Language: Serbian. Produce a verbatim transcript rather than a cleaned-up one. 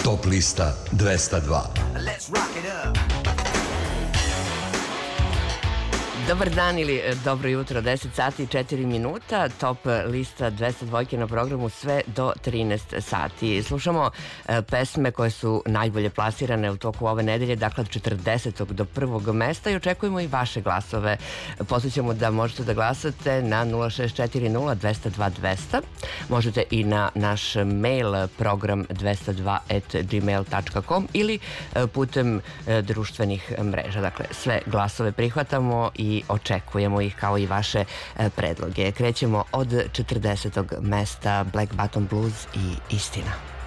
Top lista dvesta dva. Dobar dan ili dobro jutro, deset sati i četiri minuta, top lista dvesta dva na programu sve do trinaest sati. Slušamo e, pesme koje su najbolje plasirane u toku ove nedelje, dakle od četrdesetog do prvog mesta i očekujemo i vaše glasove. Posjećamo da možete da glasate na nula šest četiri nula dvesta dva dvesta. Možete i na naš mail program dvesta dva at gmail tačka com ili e, putem e, društvenih mreža. Dakle, sve glasove prihvatamo i očekujemo ih kao i vaše predloge. Krećemo od četrdesetog mesta Black Bottom Blues i Istina.